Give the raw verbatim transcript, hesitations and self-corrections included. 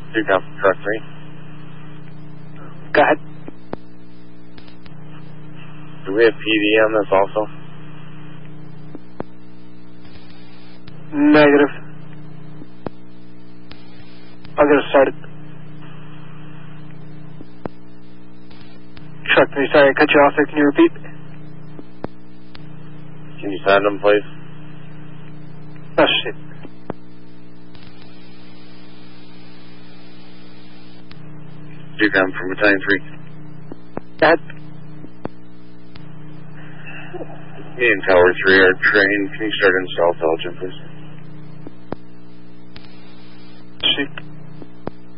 Two down from truck three. Go ahead. Do we have P D on this also? Negative. I'll get it started. Truck three, sorry I cut you off there. Can you repeat? Can you send them, please? Oh, shit. Two down from battalion three. Go ahead. Me and Tower three are trained. Can you start install intelligence, please?